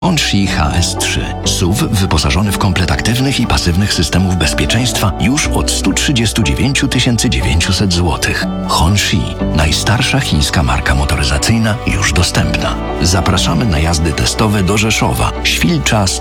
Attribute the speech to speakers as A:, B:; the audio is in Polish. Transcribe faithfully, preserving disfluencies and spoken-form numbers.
A: Honshi H S trzy. S U V wyposażony w komplet aktywnych i pasywnych systemów bezpieczeństwa już od sto trzydzieści dziewięć tysięcy dziewięćset złotych. Honshi, najstarsza chińska marka motoryzacyjna, już dostępna. Zapraszamy na jazdy testowe do Rzeszowa, Świlcza